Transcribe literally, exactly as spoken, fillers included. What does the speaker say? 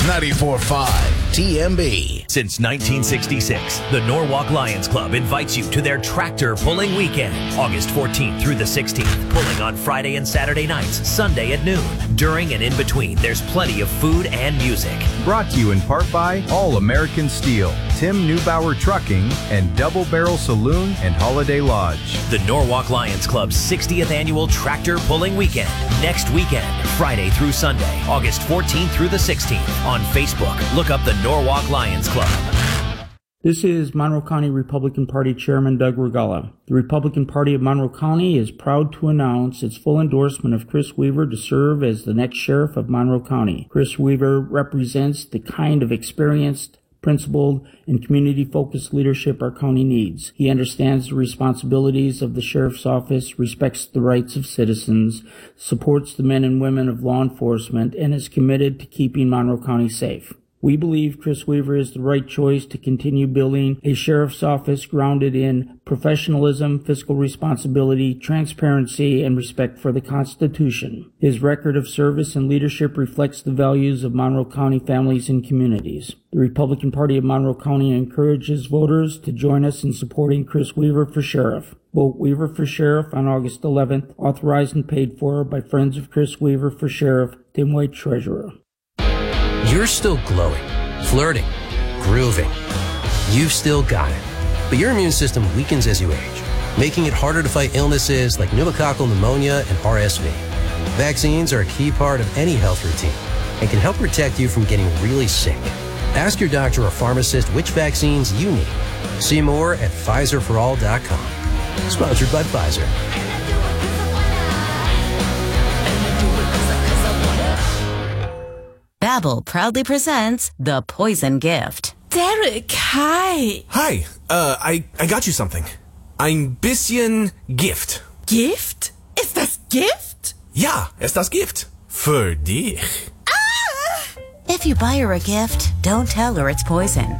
ninety-four point five T M B. Since nineteen sixty-six, the Norwalk Lions Club invites you to their tractor pulling weekend, August fourteenth through the sixteenth, pulling on Friday and Saturday nights, Sunday at noon. During and in between, there's plenty of food and music. Brought to you in part by All American Steel, Tim Neubauer Trucking, and Double Barrel Saloon and Holiday Lodge. The Norwalk Lions Club's sixtieth annual tractor pulling weekend, next weekend, Friday through Sunday, August fourteenth through the sixteenth. On Facebook, look up the Norwalk Lions Club. This is Monroe County Republican Party Chairman Doug Regala. The Republican Party of Monroe County is proud to announce its full endorsement of Chris Weaver to serve as the next sheriff of Monroe County. Chris Weaver represents the kind of experienced, principled, and community-focused leadership our county needs. He understands the responsibilities of the sheriff's office, respects the rights of citizens, supports the men and women of law enforcement, and is committed to keeping Monroe County safe. We believe Chris Weaver is the right choice to continue building a sheriff's office grounded in professionalism, fiscal responsibility, transparency, and respect for the Constitution. His record of service and leadership reflects the values of Monroe County families and communities. The Republican Party of Monroe County encourages voters to join us in supporting Chris Weaver for sheriff. Vote Weaver for sheriff on August eleventh, authorized and paid for by Friends of Chris Weaver for Sheriff, Tim White, Treasurer. You're still glowing, flirting, grooving. You've still got it. But your immune system weakens as you age, making it harder to fight illnesses like pneumococcal pneumonia and R S V. Vaccines are a key part of any health routine and can help protect you from getting really sick. Ask your doctor or pharmacist which vaccines you need. See more at Pfizer for all dot com. Sponsored by Pfizer. Babbel proudly presents The Poison Gift. Derek, hi. Hi, uh, I, I got you something. Ein bisschen Gift. Gift? Ist das Gift? Ja, ist das Gift. Für dich. If you buy her a gift, don't tell her it's poison.